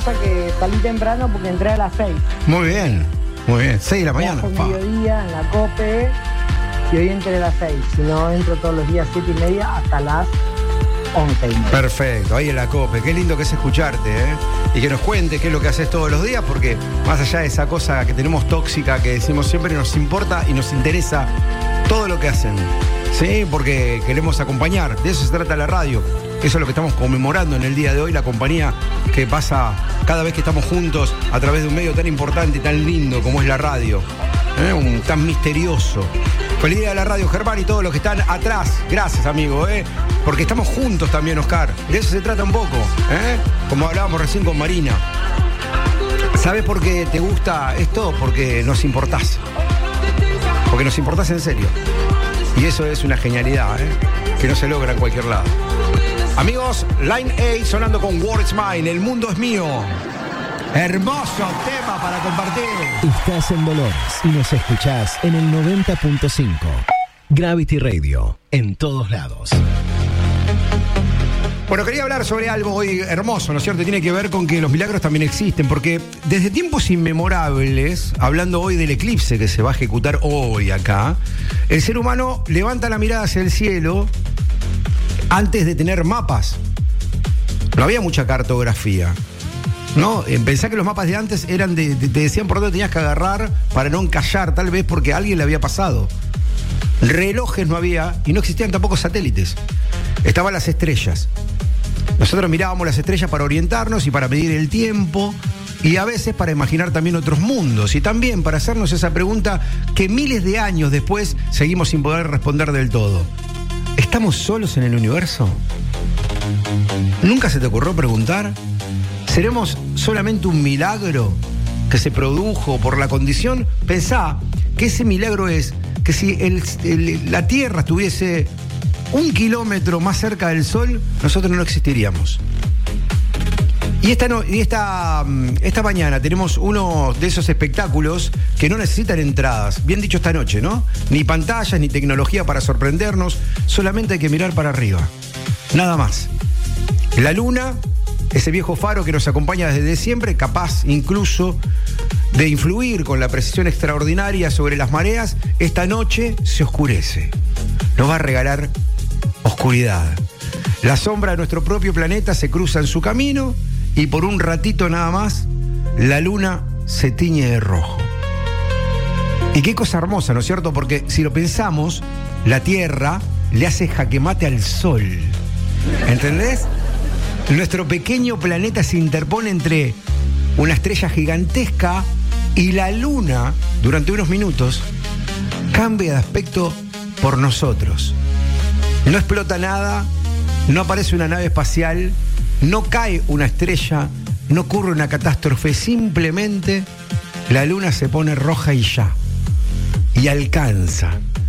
que salí temprano porque entré a las 6. Muy bien, 6 de la mañana. Trabajo mediodía en la COPE y hoy entré a las 6. Si no, entro todos los días 7:30 hasta las 11:30. Perfecto, ahí en la COPE. Qué lindo que es escucharte, ¿eh? Y que nos cuentes qué es lo que haces todos los días, porque más allá de esa cosa que tenemos tóxica, que decimos siempre, nos importa y nos interesa todo lo que hacen, ¿sí? Porque queremos acompañar. De eso se trata la radio. Eso es lo que estamos conmemorando en el día de hoy, la compañía que pasa cada vez que estamos juntos a través de un medio tan importante y tan lindo como es la radio, tan misterioso. Feliz día de la radio, Germán, y todos los que están atrás. Gracias, amigo, porque estamos juntos también, Oscar. De eso se trata un poco, como hablábamos recién con Marina. ¿Sabes por qué te gusta esto? Porque nos importás. Porque nos importás en serio. Y eso es una genialidad, que no se logra en cualquier lado. Amigos, Line 8 sonando con Words Mine, El Mundo es Mío. Hermoso tema para compartir. Estás en Dolores y nos escuchás en el 90.5. Gravity Radio, en todos lados. Bueno, quería hablar sobre algo hoy hermoso, ¿no es cierto? Tiene que ver con que los milagros también existen, porque desde tiempos inmemorables, hablando hoy del eclipse que se va a ejecutar hoy acá, el ser humano levanta la mirada hacia el cielo antes de tener mapas. No había mucha cartografía, ¿no? Pensá que los mapas de antes eran te decían por dónde tenías que agarrar para no encallar, tal vez porque a alguien le había pasado. Relojes no había y no existían tampoco satélites. Estaban las estrellas. Nosotros mirábamos las estrellas para orientarnos y para medir el tiempo y a veces para imaginar también otros mundos y también para hacernos esa pregunta que miles de años después seguimos sin poder responder del todo. ¿Estamos solos en el universo? ¿Nunca se te ocurrió preguntar? ¿Seremos solamente un milagro que se produjo por la condición? Pensá que ese milagro es que si la Tierra estuviese 1 kilómetro más cerca del Sol, nosotros no existiríamos. Y esta mañana tenemos uno de esos espectáculos que no necesitan entradas. Bien dicho esta noche, ¿no? Ni pantallas, ni tecnología para sorprendernos. Solamente hay que mirar para arriba. Nada más. La luna, ese viejo faro que nos acompaña desde siempre, capaz incluso de influir con la precisión extraordinaria sobre las mareas, esta noche se oscurece. Nos va a regalar oscuridad. La sombra de nuestro propio planeta se cruza en su camino y por un ratito nada más, la luna se tiñe de rojo. Y qué cosa hermosa, ¿no es cierto? Porque si lo pensamos, la Tierra le hace jaque mate al Sol. ¿Entendés? Nuestro pequeño planeta se interpone entre una estrella gigantesca y la luna, durante unos minutos, cambia de aspecto por nosotros. No explota nada, no aparece una nave espacial, no cae una estrella, no ocurre una catástrofe, simplemente la luna se pone roja y ya. Y alcanza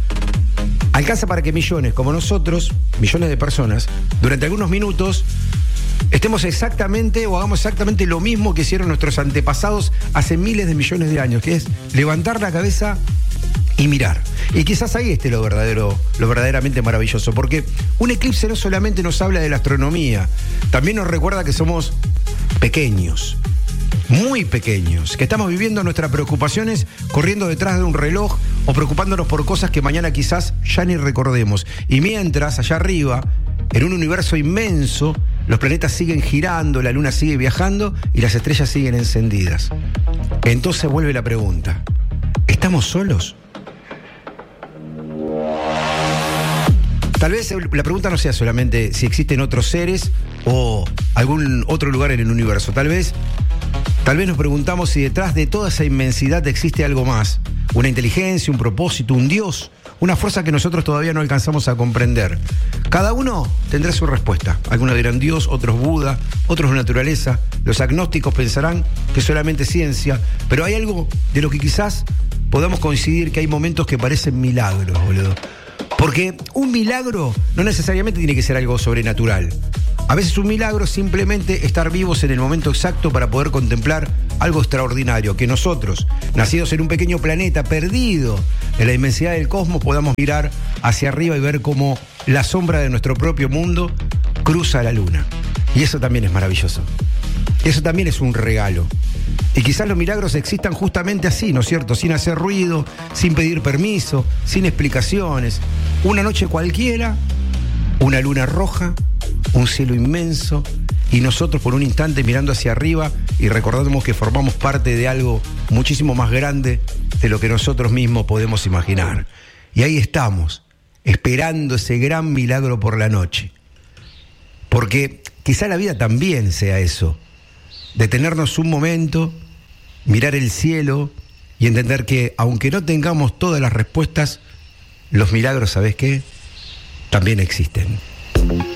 para que millones como nosotros, millones de personas, durante algunos minutos estemos exactamente o hagamos exactamente lo mismo que hicieron nuestros antepasados hace miles de millones de años, que es levantar la cabeza y mirar. Y quizás ahí esté lo verdaderamente maravilloso, porque un eclipse no solamente nos habla de la astronomía, también nos recuerda que somos pequeños, muy pequeños, que estamos viviendo nuestras preocupaciones corriendo detrás de un reloj o preocupándonos por cosas que mañana quizás ya ni recordemos. Y mientras, allá arriba, en un universo inmenso, los planetas siguen girando, la luna sigue viajando y las estrellas siguen encendidas. Entonces vuelve la pregunta: ¿estamos solos? Tal vez la pregunta no sea solamente si existen otros seres o algún otro lugar en el universo. Tal vez nos preguntamos si detrás de toda esa inmensidad existe algo más. Una inteligencia, un propósito, un Dios, una fuerza que nosotros todavía no alcanzamos a comprender. Cada uno tendrá su respuesta. Algunos dirán Dios, otros Buda, otros naturaleza. Los agnósticos pensarán que es solamente ciencia. Pero hay algo de lo que quizás podamos coincidir, que hay momentos que parecen milagros, boludo. Porque un milagro no necesariamente tiene que ser algo sobrenatural. A veces un milagro es simplemente estar vivos en el momento exacto para poder contemplar algo extraordinario, que nosotros, nacidos en un pequeño planeta perdido en la inmensidad del cosmos, podamos mirar hacia arriba y ver cómo la sombra de nuestro propio mundo cruza la luna. Y eso también es maravilloso. Eso también es un regalo. Y quizás los milagros existan justamente así, ¿no es cierto? Sin hacer ruido, sin pedir permiso, sin explicaciones. Una noche cualquiera, una luna roja, un cielo inmenso, y nosotros por un instante mirando hacia arriba y recordamos que formamos parte de algo muchísimo más grande de lo que nosotros mismos podemos imaginar. Y ahí estamos, esperando ese gran milagro por la noche. Porque quizá la vida también sea eso, detenernos un momento, mirar el cielo y entender que aunque no tengamos todas las respuestas, los milagros, ¿sabes qué? También existen.